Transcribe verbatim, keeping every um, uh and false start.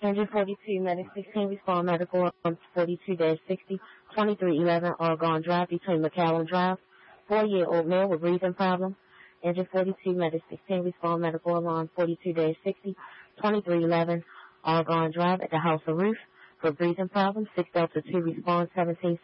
Engine forty-two, Medic sixteen, respond medical on forty-two sixty, twenty-three eleven Argonne Drive between McCallum Drive. Four-year-old male with breathing problems. Engine forty-two, Medic sixteen, respond medical alarm forty-two sixty, twenty-three eleven Argonne Drive at the House of Roof for breathing problems. six Delta two, respond seventeen